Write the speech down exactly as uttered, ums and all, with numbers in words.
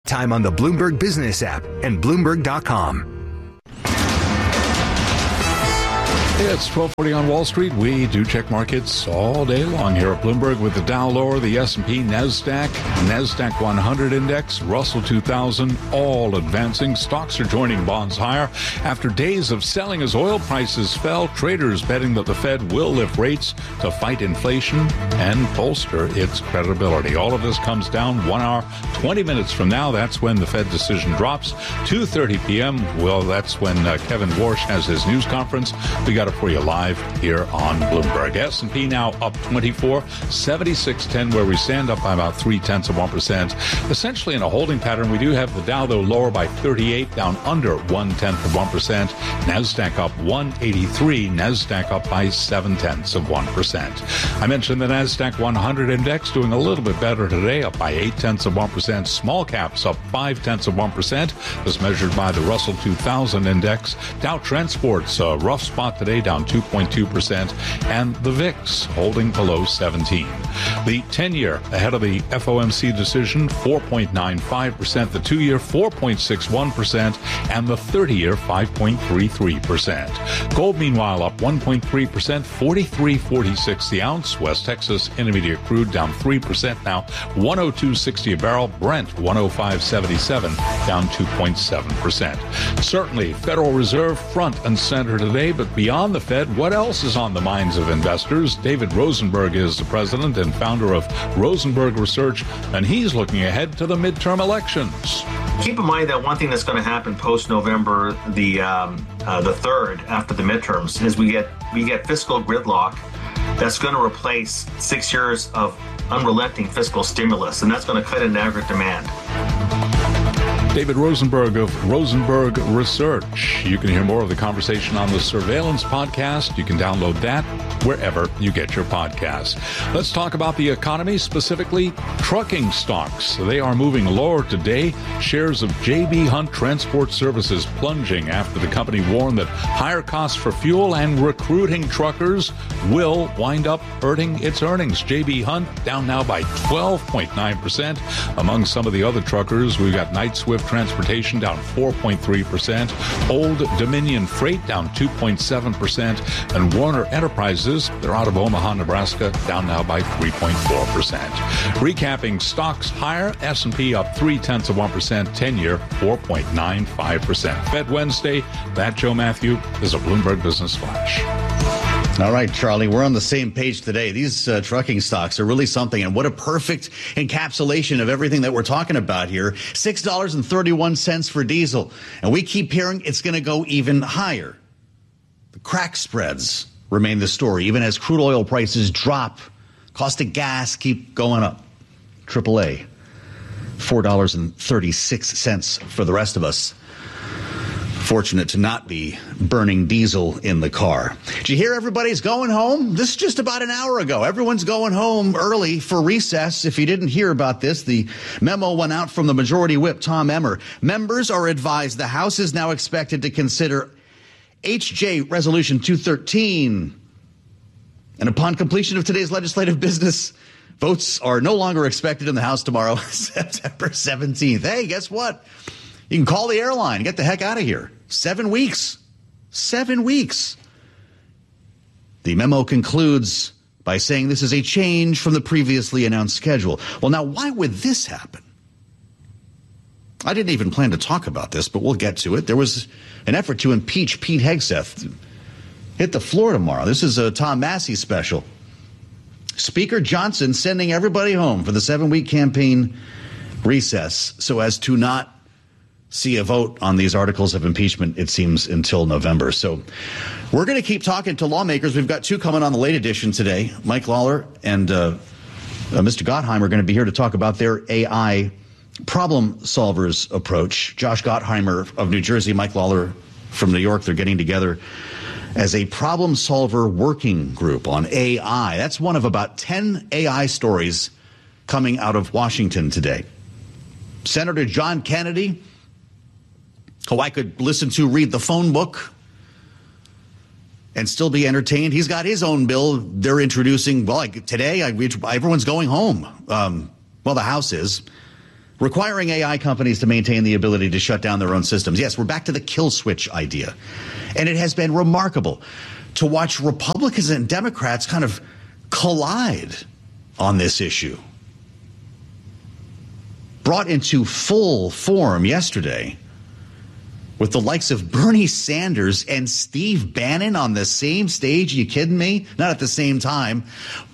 Time on the Bloomberg Business app and Bloomberg dot com. It's twelve forty on Wall Street. We do check markets all day long here at Bloomberg with the Dow lower, the S and P, NASDAQ, NASDAQ one hundred index, Russell two thousand, all advancing. Stocks are joining bonds higher after days of selling as oil prices fell. Traders betting that the Fed will lift rates to fight inflation and bolster its credibility. All of this comes down one hour, twenty minutes from now. That's when the Fed decision drops. two thirty p.m. Well, that's when uh, Kevin Warsh has his news conference. We got it for you live here on Bloomberg. S and P now up twenty-four, seventy-six ten, where we stand up by about three tenths of one percent. Essentially in a holding pattern. We do have the Dow, though, lower by thirty-eight, down under one tenth of one percent. NASDAQ up one eighty-three, NASDAQ up by seven tenths of one percent. I mentioned the NASDAQ one hundred index doing a little bit better today, up by eight tenths of one percent. Small caps up five tenths of one percent, as measured by the Russell two thousand index. Dow Transport's a rough spot today, down two point two percent, and the V I X holding below seventeen. The ten-year ahead of the F O M C decision, four point nine five percent. The two-year, four point six one percent, and the thirty-year, five point three three percent. Gold, meanwhile, up one point three percent, forty-three forty-six the ounce. West Texas Intermediate crude down three percent now, one oh two sixty a barrel. Brent, one oh five seventy-seven, down two point seven percent. Certainly, Federal Reserve front and center today, but beyond the Fed, what else is on the minds of investors? David Rosenberg is the president and founder of Rosenberg Research, and he's looking ahead to the midterm elections. Keep in mind that one thing that's going to happen post-November the um, uh, the third, after the midterms, is we get we get fiscal gridlock that's going to replace six years of unrelenting fiscal stimulus, and that's going to cut in aggregate demand. David Rosenberg of Rosenberg Research. You can hear more of the conversation on the Surveillance Podcast. You can download that wherever you get your podcasts. Let's talk about the economy, specifically trucking stocks. They are moving lower today. Shares of J B. Hunt Transport Services plunging after the company warned that higher costs for fuel and recruiting truckers will wind up hurting its earnings. J B. Hunt down now by twelve point nine percent. Among some of the other truckers, we've got Knight Swift Transportation down four point three percent, Old Dominion Freight down two point seven percent, and Warner Enterprises, they're out of Omaha, Nebraska, down now by three point four percent. Recapping stocks higher, S and P up three tenths of one percent, ten-year four point nine five percent. Fed Wednesday, that Joe Matthew is a Bloomberg Business Flash. All right, Charlie, we're on the same page today. These uh, trucking stocks are really something, and what a perfect encapsulation of everything that we're talking about here. six dollars and thirty-one cents for diesel, and we keep hearing it's going to go even higher. The crack spreads remain the story, even as crude oil prices drop. Cost of gas keep going up. triple A, four dollars and thirty-six cents for the rest of us. Fortunate to not be burning diesel in the car. Did you hear everybody's going home? This is just about an hour ago. Everyone's going home early for recess. If you didn't hear about this, the memo went out from the Majority Whip, Tom Emmer. Members are advised the House is now expected to consider H J Resolution two thirteen. And upon completion of today's legislative business, votes are no longer expected in the House tomorrow, September seventeenth. Hey, guess what? You can call the airline. Get the heck out of here. Seven weeks. Seven weeks. The memo concludes by saying this is a change from the previously announced schedule. Well, now, why would this happen? I didn't even plan to talk about this, but we'll get to it. There was an effort to impeach Pete Hegseth. Hit the floor tomorrow. This is a Tom Massey special. Speaker Johnson sending everybody home for the seven-week campaign recess so as to not see a vote on these articles of impeachment, it seems, until November. So we're going to keep talking to lawmakers. We've got two coming on the late edition today. Mike Lawler and uh, uh, Mister Gottheim are going to be here to talk about their A I problem solvers approach. Josh Gottheimer of New Jersey, Mike Lawler from New York, they're getting together as a problem solver working group on A I. That's one of about ten A I stories coming out of Washington today. Senator John Kennedy, who I could listen to read the phone book and still be entertained. He's got his own bill they're introducing. Well, like today, I, everyone's going home. Um, well, the House is. requiring A I companies to maintain the ability to shut down their own systems. Yes, we're back to the kill switch idea. And it has been remarkable to watch Republicans and Democrats kind of collide on this issue. Brought into full form yesterday with the likes of Bernie Sanders and Steve Bannon on the same stage. Are you kidding me? Not at the same time.